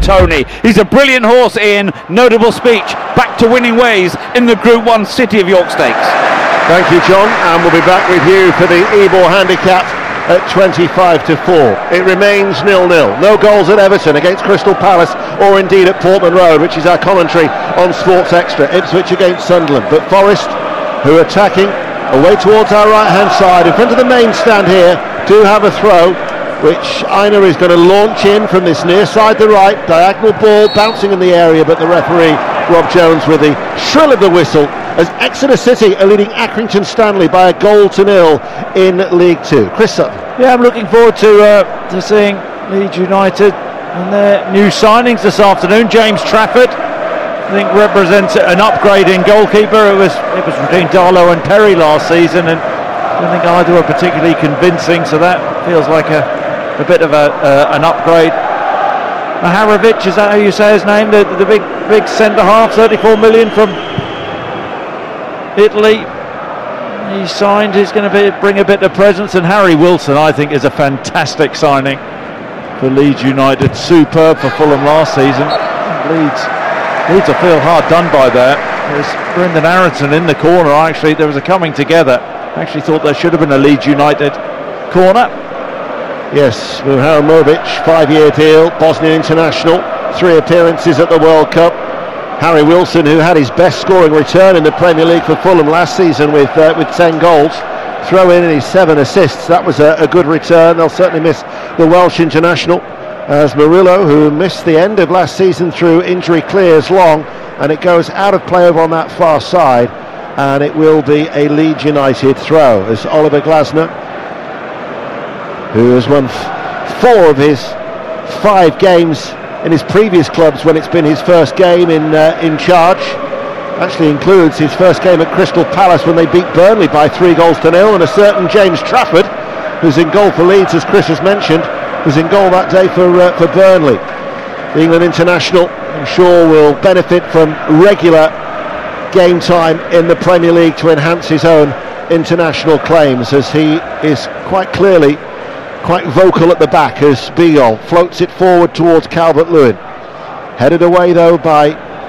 Tony. He's a brilliant horse, Ian. Notable speech. Back to winning ways in the Group 1 City of York Stakes. Thank you, John, and we'll be back with you for the Ebor handicap at 25-4. It remains 0-0. No goals at Everton against Crystal Palace, or indeed at Portman Road, which is our commentary on Sports Extra. Ipswich against Sunderland, but Forest, who are attacking away towards our right hand side in front of the main stand here, do have a throw which Einar is going to launch in from this near side to right. Diagonal ball bouncing in the area, but the referee Rob Jones with the shrill of the whistle as Exeter City are leading Accrington Stanley by 1-0 in League 2. Chris Sutton. Yeah, I'm looking forward to seeing Leeds United and their new signings this afternoon. James Trafford, I think, represents an upgrade in goalkeeper. It was between Darlow and Perry last season, and I don't think either were particularly convincing, so that feels like a bit of an upgrade. Maharovic, is that how you say his name? The big centre half, 34 million from Italy. He signed. He's going to bring a bit of presence. And Harry Wilson, I think, is a fantastic signing for Leeds United. Superb for Fulham last season. Leeds I feel hard done by there. There's Brendan Aronson in the corner. Actually, there was a coming together. I actually thought there should have been a Leeds United corner. Yes, Maharovic, 5-year deal, Bosnian international, 3 appearances at the World Cup. Harry Wilson, who had his best scoring return in the Premier League for Fulham last season with 10 goals, throw in his 7 assists. That was a good return. They'll certainly miss the Welsh international, as Murillo, who missed the end of last season through injury, clears long, and it goes out of play over on that far side, and it will be a Leeds United throw as Oliver Glasner, who has won 4 of his 5 games in his previous clubs when it's been his first game in charge. Actually includes his first game at Crystal Palace when they beat Burnley by 3-0, and a certain James Trafford, who's in goal for Leeds, as Chris has mentioned, was in goal that day for Burnley. The England international, I'm sure, will benefit from regular game time in the Premier League to enhance his own international claims, as he is quite clearly quite vocal at the back as Biol floats it forward towards Calvert-Lewin. Headed away though by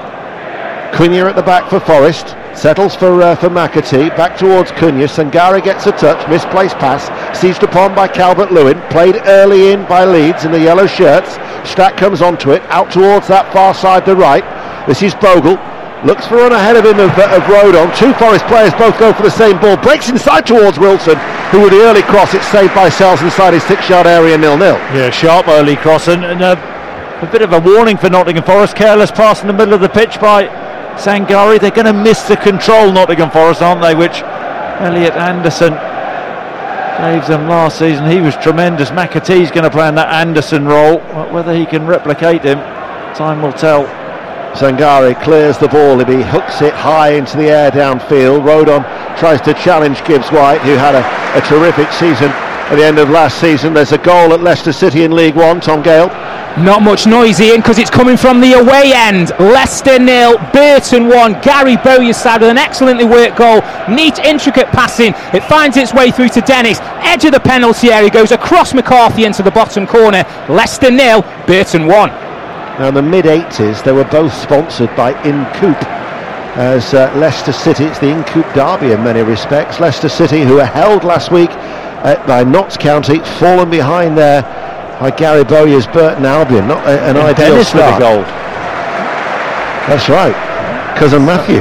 Cunha at the back for Forest. Settles for McAtee, back towards Cunha. Sangare gets a touch, misplaced pass, seized upon by Calvert-Lewin, played early in by Leeds in the yellow shirts. Stack comes onto it, out towards that far side to right. This is Bogle, looks for run ahead of him of Rodon. 2 Forest players both go for the same ball, breaks inside towards Wilson, who with the early cross, it's saved by Sells inside his 6-yard area, 0-0. Yeah, sharp early cross, and a bit of a warning for Nottingham Forest. Careless pass in the middle of the pitch by Sangare. They're going to miss the control, Nottingham Forest, aren't they, which Elliot Anderson gave them last season. He was tremendous. McAtee's going to play in that Anderson role. Whether he can replicate him, time will tell. Sangare clears the ball and he hooks it high into the air downfield. Rodon tries to challenge Gibbs White, who had a terrific season at the end of last season. There's a goal at Leicester City in League 1, Tom Gale. Not much noise, Ian, because it's coming from the away end. Leicester 0, Burton 1. Gary Bowyer's side with an excellently worked goal. Neat, intricate passing. It finds its way through to Dennis. Edge of the penalty area, goes across McCarthy into the bottom corner. Leicester 0, Burton 1. Now in the mid-80s, they were both sponsored by Incoop. As Leicester City, it's the Incoop derby in many respects. Leicester City, who were held last week by Notts County, fallen behind there by Gary Bowyer's Burton Albion. Not an ideal Dennis start. with a goal. That's right, cousin Matthew.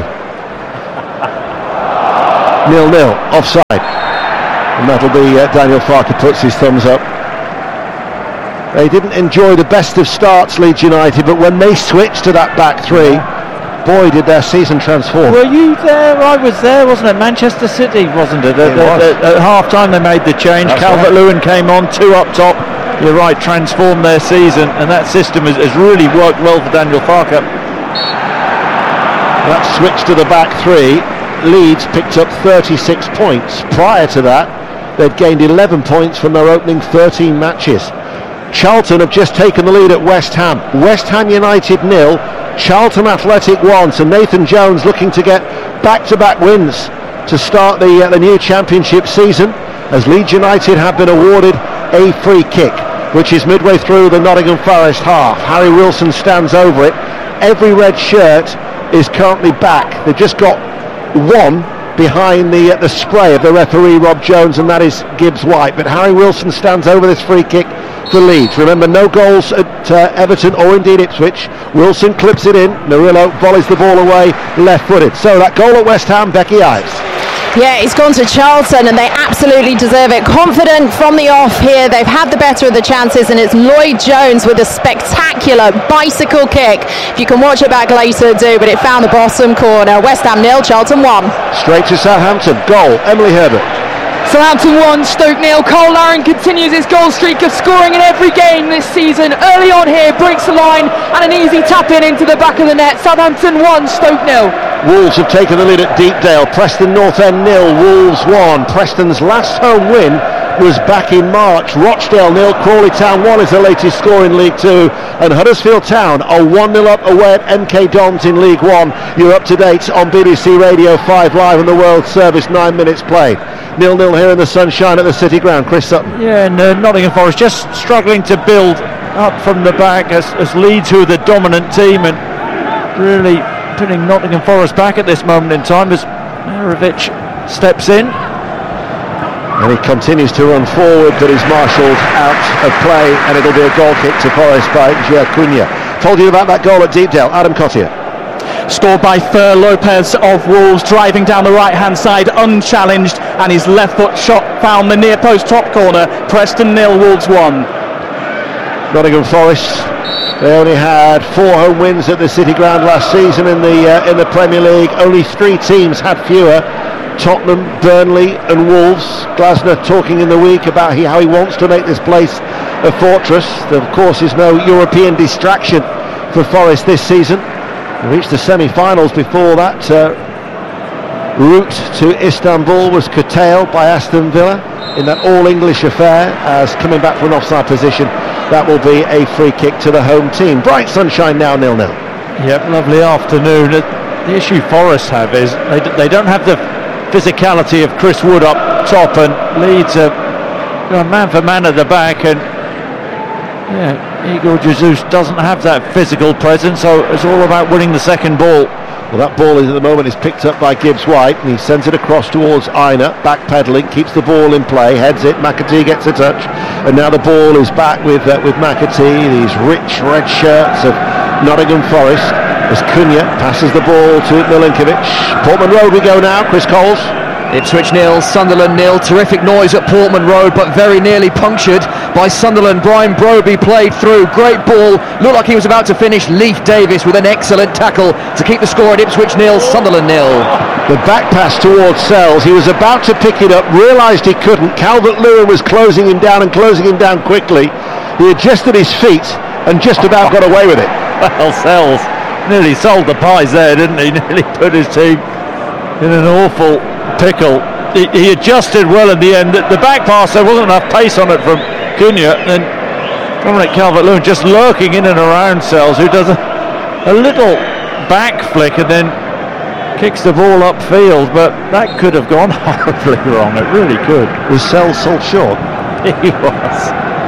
0-0, offside. And that'll be Daniel Farke puts his thumbs up. They didn't enjoy the best of starts, Leeds United, but when they switched to that back 3, boy, did their season transform. Were you there? I was there, wasn't it? Manchester City, wasn't it? At half-time they made the change. Calvert-Lewin came on, 2 up top. You're right, transformed their season, and that system has really worked well for Daniel Farke. That switch to the back 3, Leeds picked up 36 points. Prior to that, they'd gained 11 points from their opening 13 matches. Charlton have just taken the lead at West Ham. West Ham United 0, Charlton Athletic 1. So Nathan Jones looking to get back-to-back wins to start the new championship season, as Leeds United have been awarded a free kick. which is midway through the Nottingham Forest half. Harry Wilson stands over it. Every red shirt is currently back. They've just got one behind the spray of the referee Rob Jones, and that is Gibbs White. But Harry Wilson stands over this free kick for Leeds. Remember, no goals at Everton or indeed Ipswich. Wilson clips it in. Murillo volleys the ball away left-footed. So that goal at West Ham, Becky Ives. Yeah, he's gone to Charlton and they absolutely deserve it. Confident from the off here. They've had the better of the chances, and it's Lloyd Jones with a spectacular bicycle kick. If you can watch it back later, do, but it found the bottom corner. West Ham 0, Charlton 1. Straight to Southampton. Goal, Emily Herbert. Southampton 1, Stoke 0. Cole Larin continues his goal streak of scoring in every game this season. Early on here, breaks the line and an easy tap in into the back of the net. Southampton 1, Stoke 0. Wolves have taken the lead at Deepdale. Preston North End 0, Wolves 1. Preston's last home win was back in March. Rochdale 0, Crawley Town 1 is the latest score in League 2, and Huddersfield Town are 1-0 up away at MK Dons in League 1. You're up to date on BBC Radio 5 Live and the World Service. 9 minutes played. 0-0 here in the sunshine at the City Ground. Chris Sutton. Yeah, and Nottingham Forest just struggling to build up from the back as Leeds, who are the dominant team, and really putting Nottingham Forest back at this moment in time as Marovic steps in. And he continues to run forward, but he's marshalled out of play, and it'll be a goal kick to Forest by Giacunha. Told you about that goal at Deepdale. Adam Cottier. Scored by Fer Lopez of Wolves, driving down the right hand side unchallenged, and his left foot shot found the near post top corner. Preston 0, Wolves 1. Nottingham Forest, they only had 4 home wins at the City Ground last season in the Premier League. Only 3 teams had fewer: Tottenham, Burnley and Wolves. Glasner talking in the week about how he wants to make this place a fortress. There of course is no European distraction for Forest this season. They reached the semi-finals before that. Route to Istanbul was curtailed by Aston Villa in that all-English affair, as coming back from an offside position, that will be a free kick to the home team. Bright sunshine now, 0-0. Yep, lovely afternoon. The issue Forest have is they don't have the physicality of Chris Wood up top, and Leeds are man for man at the back, and Igor Jesus doesn't have that physical presence, so it's all about winning the second ball. Well, that ball at the moment is picked up by Gibbs White, and he sends it across towards Aina, backpedaling, keeps the ball in play, heads it. McAtee gets a touch, and now the ball is back with McAtee. These rich red shirts of Nottingham Forest, as Cunha passes the ball to Milinkovic. Portman Road we go now. Chris Coles. Ipswich 0, Sunderland 0. Terrific noise at Portman Road, but very nearly punctured by Sunderland. Brian Broby played through. Great ball. Looked like he was about to finish. Leif Davis with an excellent tackle to keep the score at Ipswich 0, Sunderland 0. The back pass towards Sells. He was about to pick it up, realised he couldn't. Calvert-Lewin was closing him down and closing him down quickly. He adjusted his feet and just about got away with it. Well, Sells nearly sold the pies there, didn't he? Nearly put his team in an awful pickle. He adjusted well in the end. The back pass, there wasn't enough pace on it from Cunha, and Dominic Calvert-Lewin just lurking in and around Sells, who does a little back flick and then kicks the ball upfield, but that could have gone horribly wrong. It really could. Was Sells sold short? He was.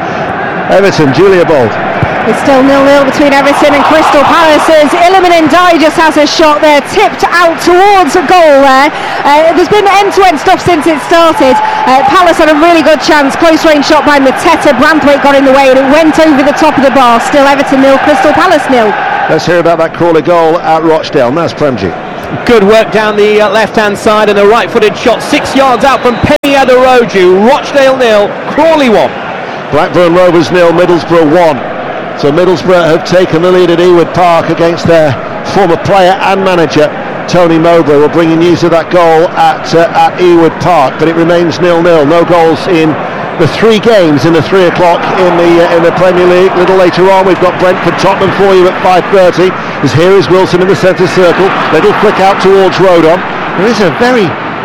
Everton, Julia Bold. It's still 0-0 between Everton and Crystal Palace's. Iliman Ndiaye just has a shot there, tipped out towards a goal there. There's been end-to-end stuff since it started. Palace had a really good chance, close range shot by Mateta. Branthwaite got in the way and it went over the top of the bar. Still Everton 0, Crystal Palace 0. Let's hear about that Crawley goal at Rochdale. Naz Premji. Good work down the left-hand side, and a right-footed shot 6 yards out from Penny Aderoju. Rochdale 0, Crawley 1. Blackburn Rovers 0, Middlesbrough 1. So Middlesbrough have taken the lead at Ewood Park against their former player and manager Tony Mowbray. We're bringing news of that goal at Ewood Park, but it remains 0-0. No goals in the 3 games in the 3 o'clock in the Premier League. A little later on, we've got Brentford Tottenham for you at 5:30. As here is Wilson in the centre circle. Little flick out towards Rodon. There is a very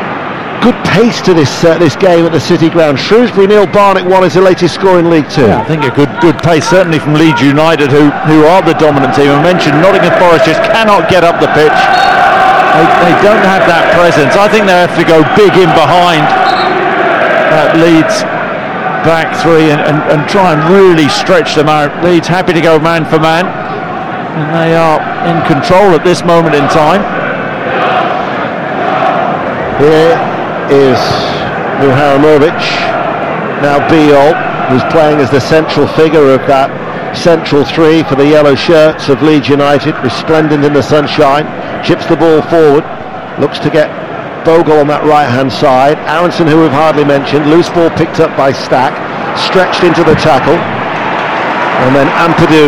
good pace to this game at the City Ground. Shrewsbury 0, Barnet 1 is the latest score in League 2. Yeah, I think a good pace, certainly from Leeds United, who are the dominant team. I mentioned Nottingham Forest just cannot get up the pitch. They don't have that presence. I think they have to go big in behind Leeds back three and try and really stretch them out. Leeds happy to go man for man, and they are in control at this moment in time. Here is Muharrimovic, now Biol, who's playing as the central figure of that central three for the yellow shirts of Leeds United, resplendent in the sunshine, chips the ball forward, looks to get Bogle on that right hand side. Aronson, who we've hardly mentioned, loose ball picked up by Stack, stretched into the tackle, and then Ampadu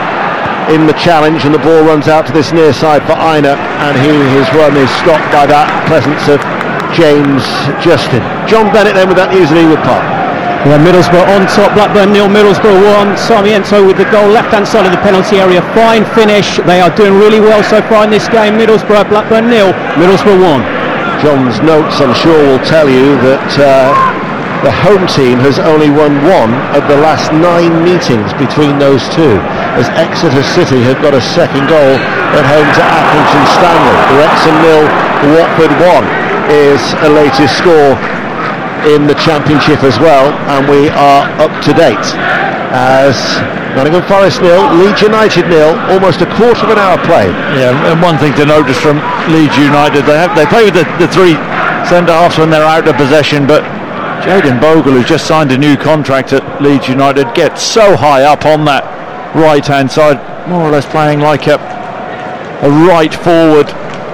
in the challenge, and the ball runs out to this near side for Aina, and his run is stopped by that presence of James Justin. John Bennett then with that news at Ewood Park. Yeah, Middlesbrough on top, Blackburn 0, Middlesbrough 1. Sarmiento with the goal, left-hand side of the penalty area. Fine finish. They are doing really well so far in this game. Middlesbrough, Blackburn 0, Middlesbrough 1. John's notes, I'm sure, will tell you that the home team has only won one of the last 9 meetings between those two, as Exeter City have got a second goal at home to Accrington Stanley. Wrexham 0, Watford 1 is a latest score in the Championship as well, and we are up to date as Nottingham Forest 0, Leeds United 0, almost a quarter of an hour played. Yeah, and one thing to notice from Leeds United, they play with the three centre-halves when they're out of possession, but Jayden Bogle, who's just signed a new contract at Leeds United, gets so high up on that right-hand side, more or less playing like a right forward.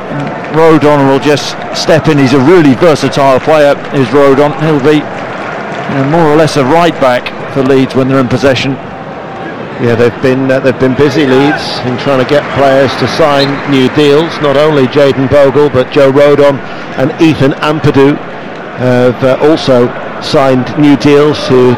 Rodon will just step in. He's a really versatile player, is Rodon. He'll be more or less a right back for Leeds when they're in possession. Yeah, they've been busy, Leeds, in trying to get players to sign new deals. Not only Jayden Bogle, but Joe Rodon and Ethan Ampadu have also signed new deals to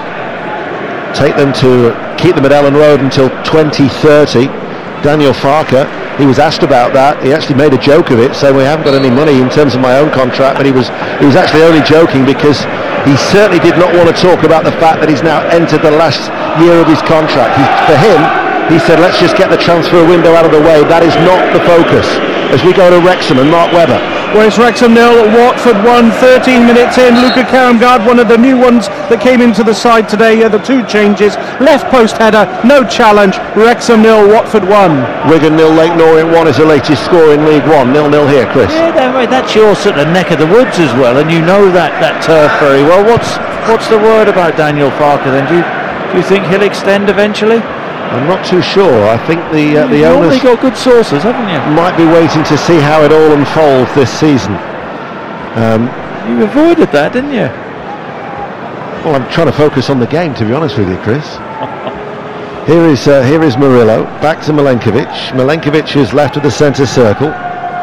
keep them at Ellen Road until 2030. Daniel Farker, he was asked about that. He actually made a joke of it, saying we haven't got any money in terms of my own contract, but he was actually only joking because he certainly did not want to talk about the fact that he's now entered the last year of his contract. For him, he said, let's just get the transfer window out of the way. That is not the focus as we go to Wrexham and Mark Webber. Well, it's Wrexham 0, Watford 1, 13 minutes in. Luca Karamgard, one of the new ones that came into the side today. The two changes, left post header, no challenge. Wrexham 0, Watford 1. Wigan 0, Leyton Orient 1 is the latest score in League 1. 0-0 here, Chris. Yeah, that's your sort of neck of the woods as well, and you know that turf very well. What's the word about Daniel Farker then? Do you think he'll extend eventually? I'm not too sure. I think the owners got good sources, haven't you? Might be waiting to see how it all unfolds this season. You avoided that, didn't you? Well, I'm trying to focus on the game, to be honest with you, Chris. Here is Murillo, back to Milenkovic. Milenkovic is left of the centre circle.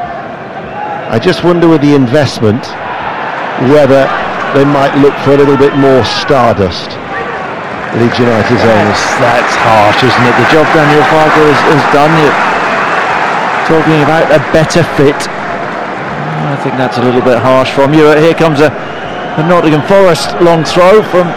I just wonder with the investment whether they might look for a little bit more stardust. Leeds United's owners. That's harsh, isn't it? The job Daniel Farker has done. You're talking about a better fit. I think that's a little bit harsh from you. Here comes a Nottingham Forest long throw from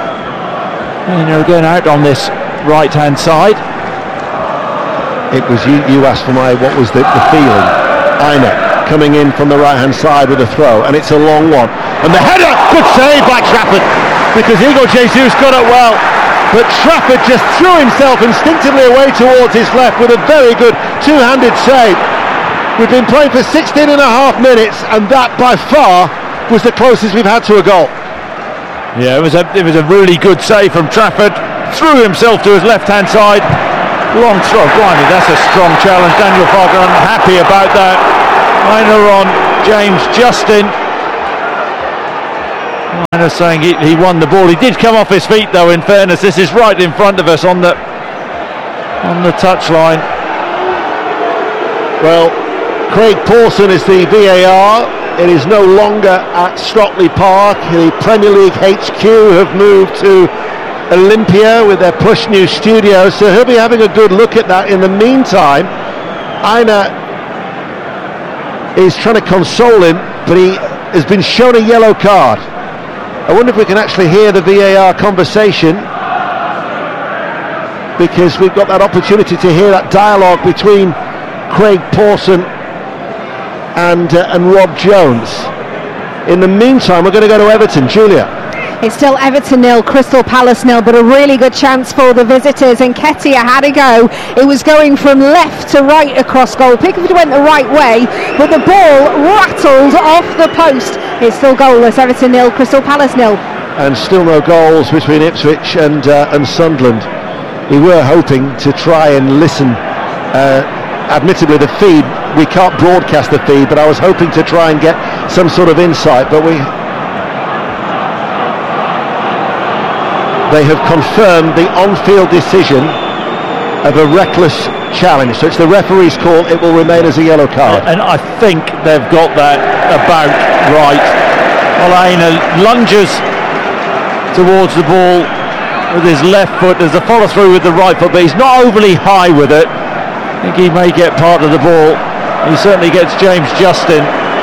going out on this right hand side. It was you asked for what was the feeling. Aina coming in from the right hand side with a throw, and it's a long one, and the header, good save by Trafford, because Igor Jesus got it well, but Trafford just threw himself instinctively away towards his left with a very good two-handed save. We've been playing for 16 and a half minutes, and that by far was the closest we've had to a goal. Yeah, it was a really good save from Trafford. Threw himself to his left-hand side. Long throw, blimey, that's a strong challenge. Daniel Farker unhappy about that. Minor on James Justin. Minor saying he won the ball. He did come off his feet though, in fairness. This is right in front of us on the touchline. Well, Craig Pawson is the VAR. It is no longer at Stockley Park. The Premier League HQ have moved to Olympia with their plush new studio, so he'll be having a good look at that. In the meantime, Aina is trying to console him, but he has been shown a yellow card. I wonder if we can actually hear the VAR conversation, because we've got that opportunity to hear that dialogue between Craig Pawson and Rob Jones. In the meantime, we're going to go to Everton. Julia. It's still Everton 0, Crystal Palace 0, but a really good chance for the visitors. And Nketiah had a go. It was going from left to right across goal. Pickford went the right way, but the ball rattled off the post. It's still goalless. Everton 0, Crystal Palace 0. And still no goals between Ipswich and Sunderland. We were hoping to try and listen. Admittedly, the feed, we can't broadcast the feed, but I was hoping to try and get some sort of insight, but they have confirmed the on-field decision of a reckless challenge, so it's the referee's call. It will remain as a yellow card. And I think they've got that about right. Olaina lunges towards the ball with his left foot. There's a follow through with the right foot, but he's not overly high with it. I think he may get part of the ball. He certainly gets James Justin,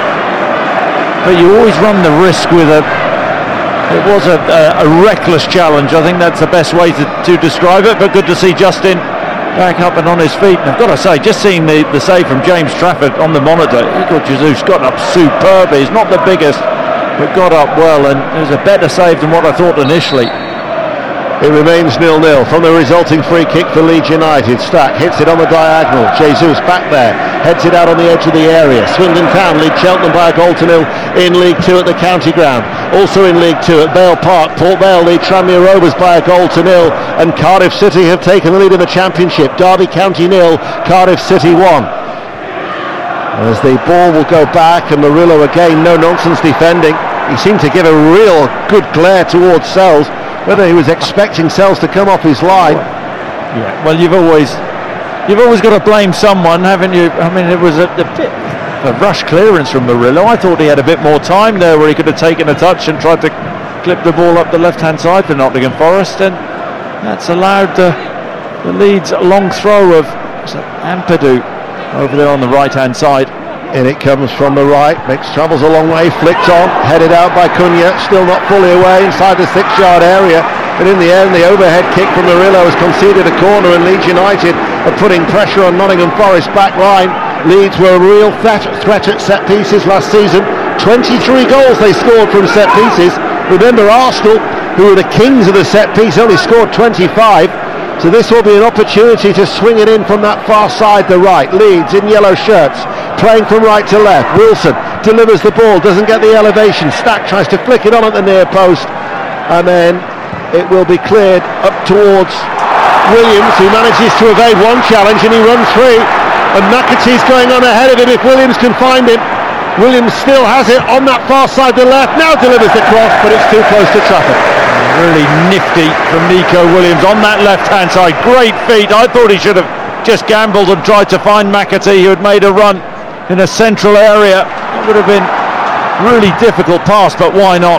but you always run the risk with it was a reckless challenge. I think that's the best way to describe it, but good to see Justin back up and on his feet. And I've got to say, just seeing the save from James Trafford on the monitor, Igor Jesus got up superbly. He's not the biggest, but got up well, and it was a better save than what I thought initially. It remains 0-0 from the resulting free kick for Leeds United. Stack hits it on the diagonal. Jesus back there, heads it out on the edge of the area. Swindon Town lead Cheltenham by a goal to 0 in League 2 at the County Ground. Also in League 2 at Vale Park, Port Vale lead Tranmere Rovers by a goal to 0, and Cardiff City have taken the lead in the Championship. Derby County 0, Cardiff City 1. As the ball will go back, and Murillo again, no nonsense defending. He seemed to give a real good glare towards Sells. Whether he was expecting Sells to come off his line. Yeah, well, you've always got to blame someone, haven't you? I mean, it was a bit of a rush clearance from Murillo. I thought he had a bit more time there where he could have taken a touch and tried to clip the ball up the left-hand side for Nottingham Forest, and that's allowed the Leeds long throw of Ampadu over there on the right-hand side. In it comes from the right, travels a long way, flicked on, headed out by Cunha, still not fully away inside the 6-yard area, but in the end the overhead kick from Murillo has conceded a corner, and Leeds United are putting pressure on Nottingham Forest back line. Leeds were a real threat at set pieces last season. 23 goals they scored from set pieces. Remember, Arsenal, who were the kings of the set piece, only scored 25. So this will be an opportunity to swing it in from that far side, the right. Leeds in yellow shirts, playing from right to left. Wilson delivers the ball, doesn't get the elevation. Stack tries to flick it on at the near post, and then it will be cleared up towards Williams, who manages to evade one challenge, and he runs free, and McAtee's going on ahead of him if Williams can find him. Williams still has it on that far side to left, now delivers the cross, but it's too close to Trafford. Really nifty from Nico Williams on that left-hand side. Great feet. I thought he should have just gambled and tried to find McAtee, who had made a run in a central area. It would have been really difficult pass, but why not?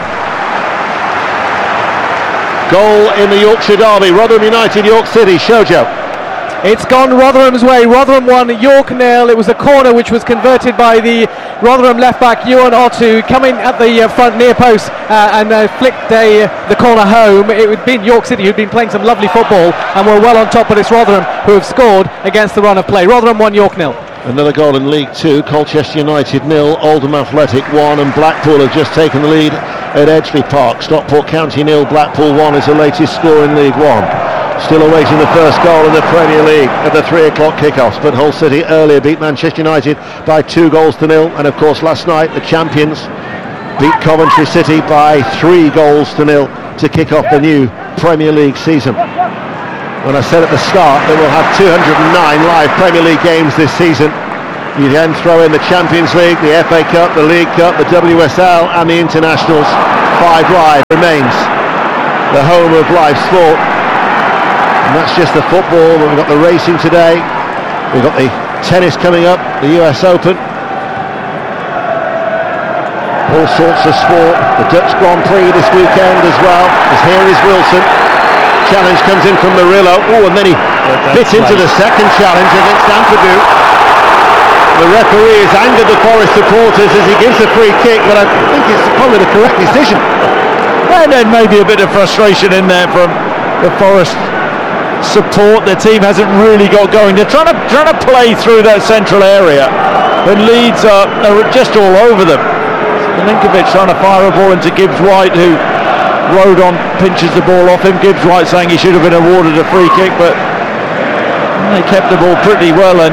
Goal in the Yorkshire derby, Rotherham United, York City. Shojo. It's gone Rotherham's way. Rotherham 1, York 0. It was a corner which was converted by the Rotherham left-back Yuan Otu, coming at the front near post and flicked the corner home. It had been York City who'd been playing some lovely football and were well on top, but it's Rotherham who have scored against the run of play. Rotherham 1, York 0. Another goal in League 2, Colchester United 0, Oldham Athletic 1, and Blackpool have just taken the lead at Edgeley Park. Stockport County 0, Blackpool 1 is the latest score in League 1. Still awaiting the first goal in the Premier League at the 3 o'clock kickoffs, but Hull City earlier beat Manchester United by 2 goals to 0, and of course last night the champions beat Coventry City by 3 goals to 0 to kick off the new Premier League season. When I said at the start that we'll have 209 live Premier League games this season, you then throw in the Champions League, the FA Cup, the League Cup, the WSL and the Internationals. 5 live remains the home of live sport. And that's just the football. We've got the racing today, we've got the tennis coming up, the US Open, all sorts of sport. The Dutch Grand Prix this weekend as well, as here is Wilson. Challenge comes in from Murillo, and then he bit into the second challenge against Ampadu. The referee has angered the Forest supporters as he gives a free kick, but I think it's probably the correct decision. And then maybe a bit of frustration in there from the Forest support. The team hasn't really got going. They're trying to play through that central area, and Leeds are just all over them. Milinkovic trying to fire a ball into Gibbs White, who Rodon pinches the ball off him. Gibbs White saying he should have been awarded a free kick, but they kept the ball pretty well, and